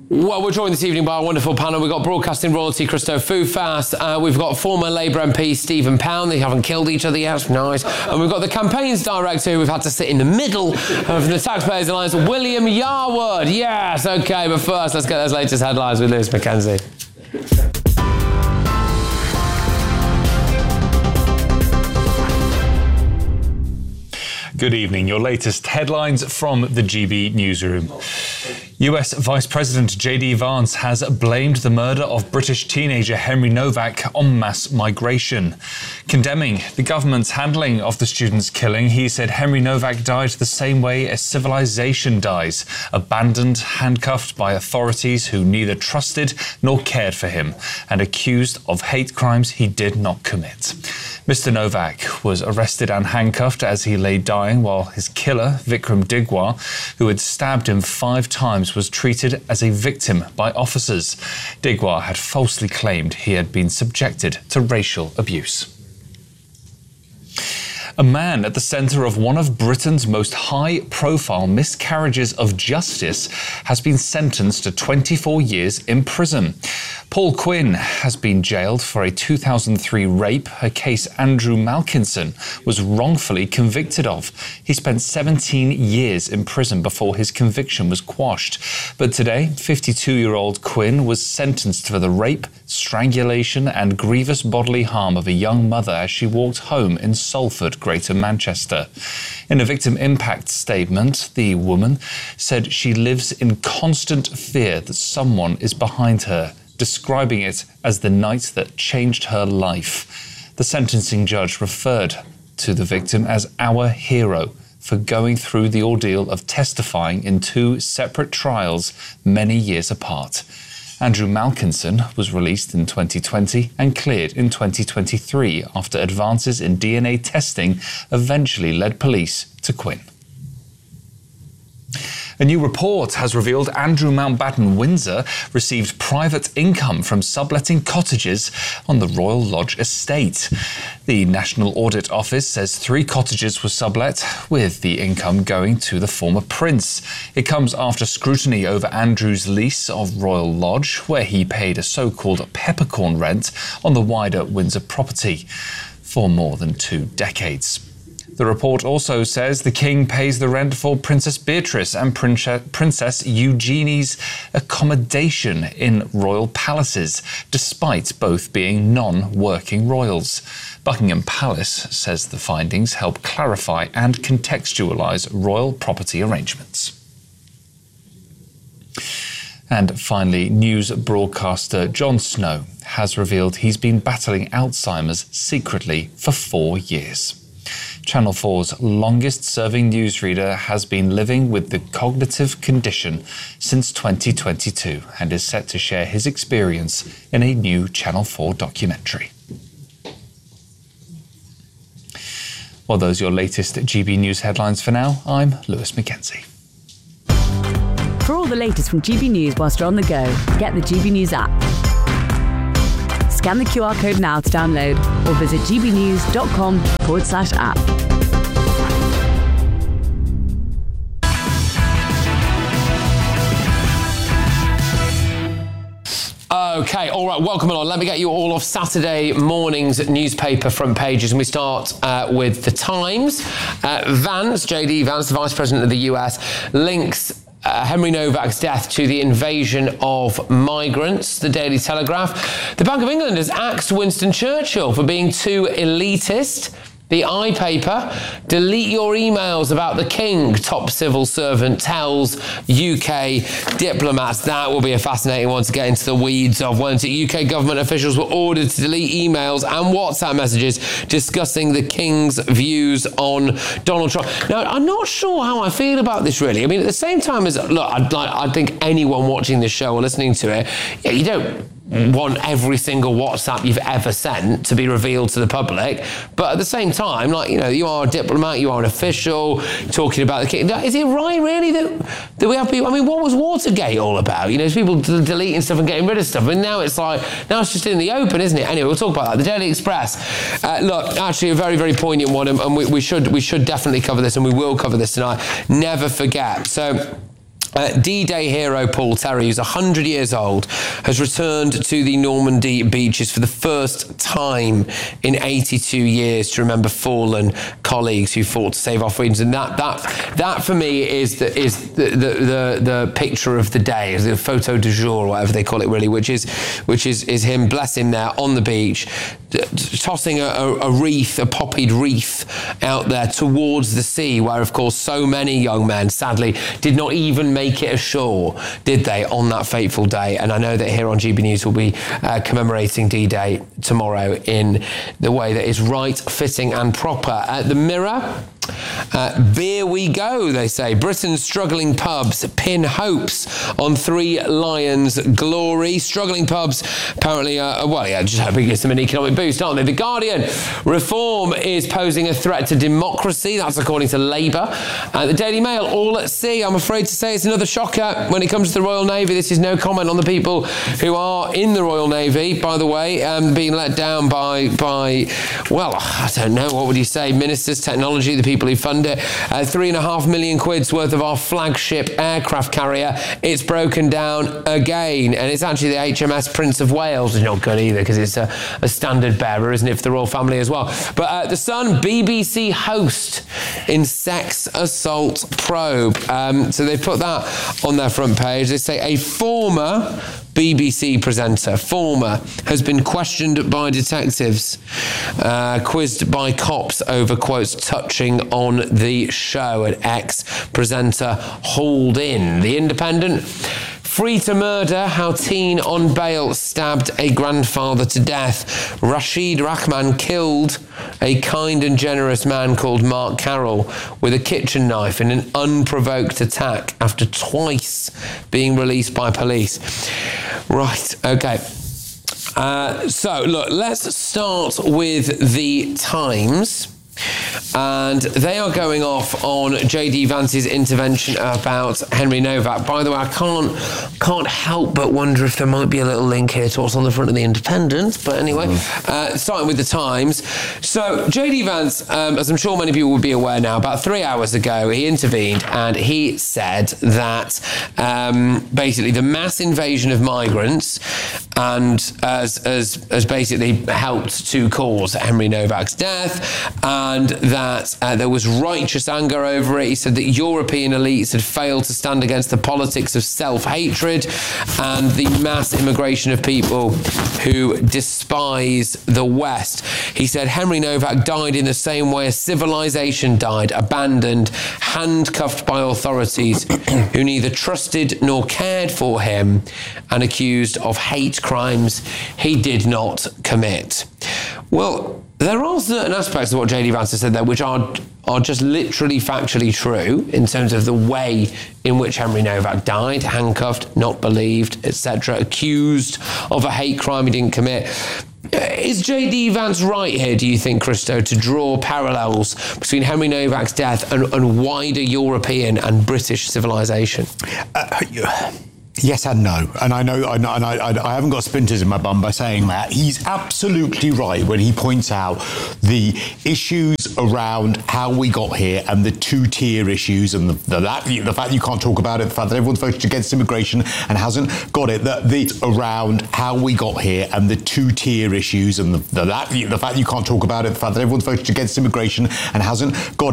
Well, we're joined this evening by a wonderful panel. We've got broadcasting royalty Christo Foufas. We've got former Labour MP Stephen Pound. They haven't killed each other yet. Nice. And we've got the campaigns director who we've had to sit in the middle of the Taxpayers Alliance, William Yarwood. Yes, OK, but first, let's get those latest headlines with Lewis Mackenzie. Good evening. Your latest headlines from the GB newsroom. US Vice President J.D. Vance has blamed the murder of British teenager Henry Novak on mass migration. Condemning the government's handling of the student's killing, he said Henry Novak died the same way a civilization dies, abandoned, handcuffed by authorities who neither trusted nor cared for him, and accused of hate crimes he did not commit. Mr. Novak was arrested and handcuffed as he lay dying, while his killer, Vikram Digwar, who had stabbed him 5 times, was treated as a victim by officers. Digwar had falsely claimed he had been subjected to racial abuse. A man at the centre of one of Britain's most high-profile miscarriages of justice has been sentenced to 24 years in prison. Paul Quinn has been jailed for a 2003 rape, a case Andrew Malkinson was wrongfully convicted of. He spent 17 years in prison before his conviction was quashed. But today, 52-year-old Quinn was sentenced for the rape, strangulation and grievous bodily harm of a young mother as she walked home in Salford, Greater Manchester. In a victim impact statement, the woman said she lives in constant fear that someone is behind her, describing it as the night that changed her life. The sentencing judge referred to the victim as our hero for going through the ordeal of testifying in 2 separate trials many years apart. Andrew Malkinson was released in 2020 and cleared in 2023 after advances in DNA testing eventually led police to Quinn. A new report has revealed Andrew Mountbatten Windsor received private income from subletting cottages on the Royal Lodge estate. The National Audit Office says 3 cottages were sublet, with the income going to the former prince. It comes after scrutiny over Andrew's lease of Royal Lodge, where he paid a so-called peppercorn rent on the wider Windsor property for more than 2 decades. The report also says the King pays the rent for Princess Beatrice and Princess Eugenie's accommodation in royal palaces, despite both being non-working royals. Buckingham Palace says the findings help clarify and contextualise royal property arrangements. And finally, news broadcaster Jon Snow has revealed he's been battling Alzheimer's secretly for 4 years. Channel 4's longest-serving newsreader has been living with the cognitive condition since 2022 and is set to share his experience in a new Channel 4 documentary. Well, those are your latest GB News headlines for now. I'm Lewis Mackenzie. For all the latest from GB News whilst you're on the go, get the GB News app. Scan the QR code now to download or visit gbnews.com/app. OK, all right, welcome along. Let me get you all off Saturday morning's newspaper front pages. And we start with The Times. Vance, J.D. Vance, the Vice President of the US, links Henry Novak's death to the invasion of migrants. The Daily Telegraph. The Bank of England has axed Winston Churchill for being too elitist. The iPaper. Delete your emails about the King, top civil servant tells UK diplomats. That will be a fascinating one to get into the weeds of, won't it? UK government officials were ordered to delete emails and WhatsApp messages discussing the King's views on Donald Trump. Now, I'm not sure how I feel about this, really. I mean, at the same time as, look, I think anyone watching this show or listening to it, yeah, you don't want every single WhatsApp you've ever sent to be revealed to the public, but at the same time, like, you know, you are a diplomat, you are an official talking about the King. Is it right, really, that we have people? I mean, what was Watergate all about? You know, people deleting stuff and getting rid of stuff, and now it's just in the open, isn't it? Anyway, we'll talk about that. The Daily Express. Look, actually, a very, very poignant one, and we should definitely cover this, and we will cover this tonight. Never forget. So, D-Day hero Paul Terry, who's 100 years old, has returned to the Normandy beaches for the first time in 82 years to remember fallen colleagues who fought to save our freedoms. And that for me is the picture of the day, the photo du jour, or whatever they call it, really, which is him, bless him, there on the beach, tossing a wreath, a poppied wreath out there towards the sea, where, of course, so many young men, sadly, did not even make it ashore, did they, on that fateful day. And I know that here on GB News we'll be commemorating D-Day tomorrow in the way that is right, fitting and proper. The Mirror, beer we go, they say. Britain's struggling pubs pin hopes on Three Lions glory. Struggling pubs apparently just hoping it's some an economic boost, aren't they? The Guardian, reform is posing a threat to democracy. That's according to Labour. The Daily Mail, all at sea. I'm afraid to say it's another shocker when it comes to the Royal Navy. This is no comment on the people who are in the Royal Navy, by the way, being let down by well, I don't know, what would you say, ministers, technology, the people who fund it. 3.5 million quid's worth of our flagship aircraft carrier. It's broken down again, and it's actually the HMS Prince of Wales. It's not good either, because it's a standard bearer, isn't it, for the royal family as well. But The Sun, BBC host in sex assault probe. So they put that on their front page. They say a former BBC presenter, has been questioned by detectives, quizzed by cops over quotes touching on the show. An ex-presenter hauled in. The Independent, free to murder, how teen on bail stabbed a grandfather to death. Rashid Rahman killed a kind and generous man called Mark Carroll with a kitchen knife in an unprovoked attack after twice being released by police. Right, okay. So, look, let's start with the Times. And they are going off on JD Vance's intervention about Henry Novak. By the way, I can't help but wonder if there might be a little link here to what's on the front of the Independent. But anyway, starting with the Times. So JD Vance, as I'm sure many people would be aware now, about 3 hours ago, he intervened and he said that basically the mass invasion of migrants and as basically helped to cause Henry Novak's death, and that there was righteous anger over it. He said that European elites had failed to stand against the politics of self-hatred and the mass immigration of people who despise the West. He said Henry Novak died in the same way a civilization died, abandoned, handcuffed by authorities who neither trusted nor cared for him, and accused of hate crimes he did not commit. Well, there are certain aspects of what JD Vance has said there which are just literally factually true in terms of the way in which Henry Novak died, handcuffed, not believed, etc., accused of a hate crime he didn't commit. Is JD Vance right here, do you think, Christo, to draw parallels between Henry Novak's death and wider European and British civilization? Yes and no. And I haven't got splinters in my bum by saying that. He's absolutely right when he points out the issues around how we got here and the two-tier issues and the fact you can't talk about it, the fact that everyone's voted against immigration and hasn't got it, around how we got here and the two-tier issues and the fact you can't talk about it, the fact that everyone's voted against immigration and hasn't got it.